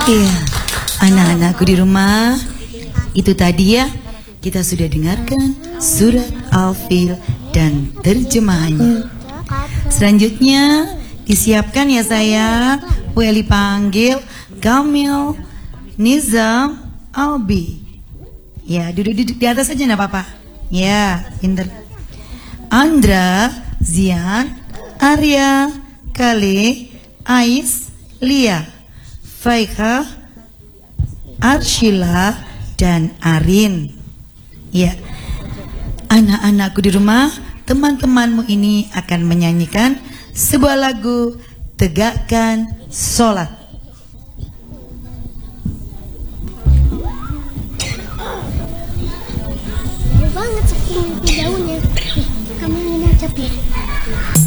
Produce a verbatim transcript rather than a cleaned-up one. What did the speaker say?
Iya, anak-anakku di rumah, itu tadi ya kita sudah dengarkan surat Al-Fil dan terjemahannya. Selanjutnya disiapkan ya sayang, Weli panggil Kamil Nizam Albi. Ya, duduk-duduk di atas aja enggak apa-apa. Ya, pinter. Andra, Zian, Arya, Kale, Ais, Lia, Faika, Arshila, dan Arin. Ya, anak-anakku di rumah, teman-temanmu ini akan menyanyikan sebuah lagu Tegakkan Sholat. Banget saking daunnya. Kamu ingin aja, Pi.